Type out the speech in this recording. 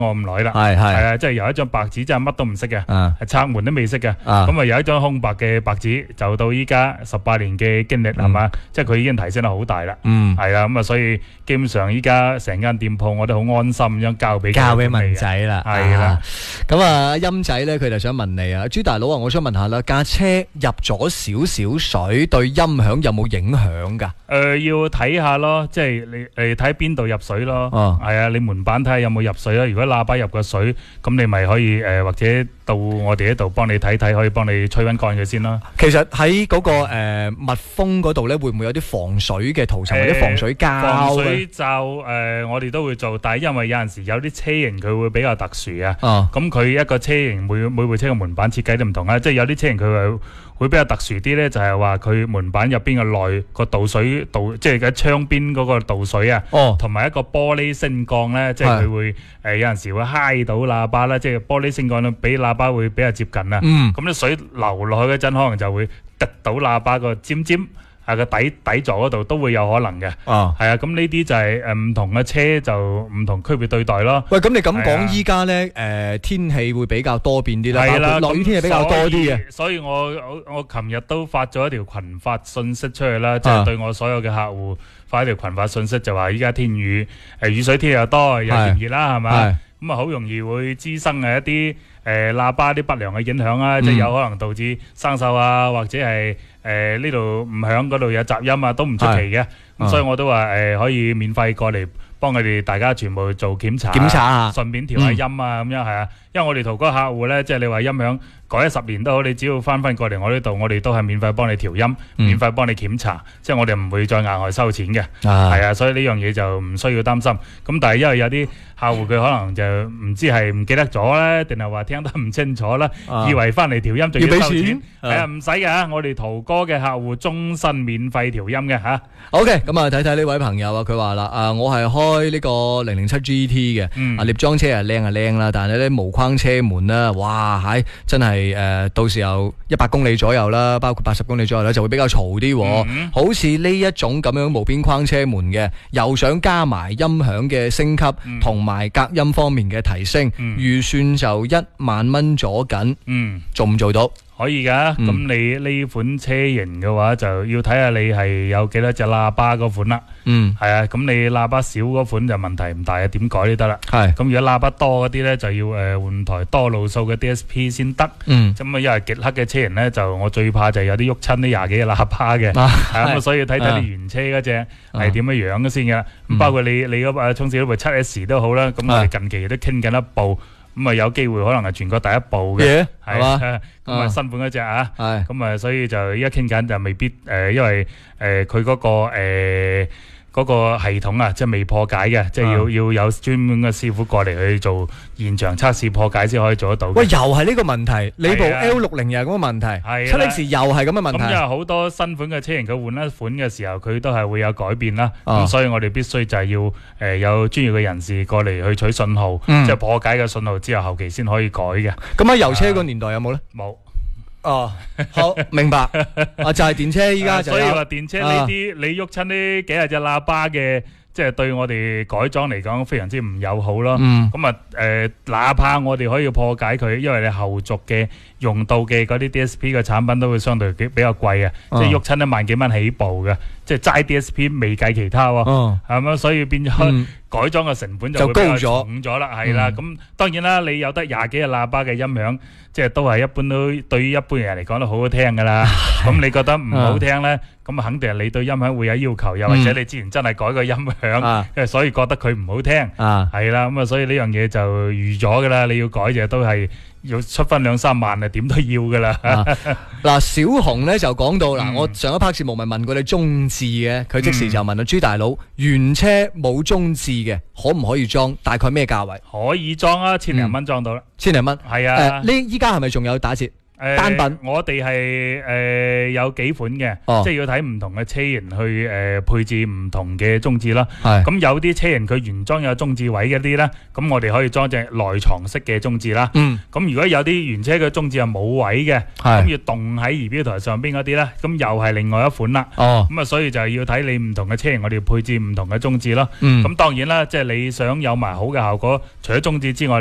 我咁耐啦， 係啊，即係由一張白紙真係乜都唔識嘅，係拆門都未識嘅，咁啊有一張空白嘅白紙，就到依家18年嘅經歷係嘛，即係佢已經提升得好大啦，係啦，咁啊所以基本上依家成間店鋪我都好安心咁樣交俾文仔啦， 係啦， 咁啊陰仔咧佢就想問你啊，朱大佬啊，我想問下啦，架車入咗少少水對音響有冇影響㗎？ 要睇下咯，即係你睇邊度入水咯，係啊，你門板睇下有冇入水啦，如果喇叭入個水，咁你咪可以或者到我哋呢度幫你睇睇，可以幫你吹溫乾佢先啦。 其實喺嗰個密封嗰度咧，會唔會有啲防水嘅塗層或者防水膠？ 防水罩我哋都會做，但係因為有陣時有啲車型佢會比較特殊啊，咁佢一個車型每部車嘅門板設計都唔同啊，即係有啲車型佢會比較特殊啲咧，就係話佢門板入邊嘅內個導水即係喺窗邊嗰個導水啊，同埋一個玻璃升降咧，即係佢會有陣時會揩到喇叭啦，即係玻璃升降咧比喇叭會比較接近啊，咁啲水流落去嗰陣可能就會滴到喇叭個尖尖。個底座嗰度都會有可能嘅，係啊，咁呢啲就係唔同嘅車就唔同區別對待咯。 喂，咁你咁講，依家咧天氣會比較多變啲啦， 係啦， 落雨天氣比較多啲嘅。所以我琴日都發咗一條群發信息出去啦，即係對我所有嘅客戶發一條群發信息，就話依家天雨，雨水天又多，又炎熱啦，係咪？咁啊好容易會滋生一啲喇叭啲不良嘅影響啊，即係有可能導致生鏽啊，或者係呢度唔響，嗰度有雜音啊，都唔出奇嘅。咁所以我都話可以免費過嚟幫佢哋大家全部做檢查下，順便調下音啊，咁樣係啊。因為我哋淘哥客戶咧，即係你話音響改咗10年都好，你只要翻過嚟我呢度，我哋都係免費幫你調音，免費幫你檢查，即係我哋唔會再額外收錢嘅。係啊，所以呢樣嘢就唔需要擔心。咁但係因為有啲客戶佢可能就唔知係唔記得咗咧，定係話聽得唔清楚啦，以為翻嚟調音仲要收錢。係啊，唔使嘅，我哋淘哥嘅客戶終身免費調音嘅吓。 OK，咁啊睇睇呢位朋友啊，佢話啦，我係開呢個007 GT 嘅，獵裝車係靚啦，但係咧無框車門啦，哇，真係到時候100公里左右啦，包括80公里左右咧，就會比較嘈啲。好似呢一種咁樣無邊框車門嘅，又想加埋音響嘅升級，同埋隔音方面嘅提升，預算就1萬蚊左緊，做唔做到？ 可以噶，咁你呢款車型嘅話，就要睇下你係有幾多隻喇叭嗰款啦。係啊，咁你喇叭少嗰款就問題唔大啊，點改都得啦。係，咁如果喇叭多嗰啲咧，就要換台多路數嘅 DSP 先得。咁啊，因為極黑嘅車型咧，就我最怕就係有啲喐親啲20幾嘅喇叭嘅。咁啊，所以要睇睇你原車嗰隻係點樣樣嘅先噶。咁包括你嗰部聰少嗰部7S 都好啦。咁我哋近期都傾緊一部。咁啊有機會可能係全國第一部嘅，係嘛？咁啊新款嗰隻啊，咁啊所以就依家傾緊就未必因為佢嗰個系統啊，即係未破解嘅，即係要有專門嘅師傅過嚟去做現場測試破解先可以做得到。喂， 又係呢個問題，你部 L60又係咁嘅問題，7X 又係咁嘅問題。咁因為好多新款嘅車型佢換一款嘅時候，佢都係會有改變啦。咁所以我哋必須就係要有專業嘅人士過嚟去取信號，即係破解嘅信號之後，後期先可以改嘅。咁喺油車個年代有冇咧？冇。好明白。就係電車依家就有。所以話電車呢啲你喐親呢幾廿隻喇叭嘅，即係對我哋改裝嚟講非常之唔友好咯。咁啊哪怕我哋可以破解佢，因為你後續嘅用到嘅嗰啲 DSP 嘅產品都會相對比較貴啊，即係喐親1萬幾蚊起步嘅，即係齋 DSP 未計其他喎，係咪？所以變咗改裝嘅成本就會比較重咗啦，係啦。咁當然啦，你有得20幾隻喇叭嘅音響，即係都係一般都對於一般人嚟講都好好聽噶啦。咁你覺得唔好聽咧，咁肯定係你對音響會有要求，又或者你之前真係改過音響，所以覺得佢唔好聽，係啦。咁啊，所以呢樣嘢就預咗噶啦，你要改就都係要出分2-3萬啊，點都要噶啦。嗱，小紅咧就講到嗱，我上一 part 節目咪問過你中置嘅，佢即時就問啊，朱大佬，原車冇中置嘅，可唔可以裝？大概咩價位？可以裝啊，1000零蚊裝到啦，1000零蚊。係啊，呢依家係咪仲有打折？ 單品我哋係有幾款嘅，即係要睇唔同嘅車型去配置唔同嘅中置啦。咁有啲車型佢原裝有中置位嗰啲咧，咁我哋可以裝隻內藏式嘅中置啦。咁如果有啲原車嘅中置係冇位嘅，咁要動喺儀表台上邊嗰啲咧，咁又係另外一款啦。咁啊，所以就係要睇你唔同嘅車型，我哋要配置唔同嘅中置咯。咁當然啦，即係你想有埋好嘅效果，除咗中置之外，